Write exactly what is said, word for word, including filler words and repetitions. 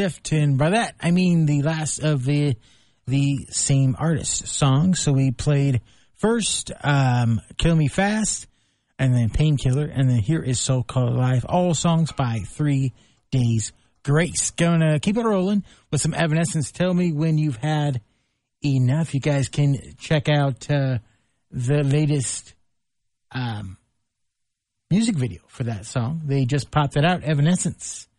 shift. And by that, I mean the last of the the same artist songs. So we played first um, Kill Me Fast, and then Painkiller, and then here is So Called Alive. All songs by Three Days Grace. Gonna keep it rolling with some Evanescence. Tell Me When You've Had Enough. You guys can check out uh, the latest um, music video for that song. They just popped it out, Evanescence.